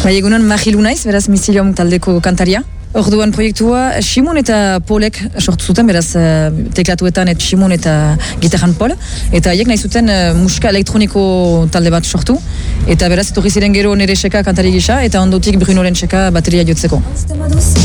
Bai, egunon Marilu naiz, beraz Misilium taldeko kantaria. Orduan proiektua Simon eta Polek sortu zuten, beraz teklatuetan Simon eta gitarran Pol, eta haiek nahi zuten musika elektroniko talde bat sortu, eta beraz etorri ziren gero nire seka kantari gisa, eta ondotik Brunoren seka bateria jotzeko.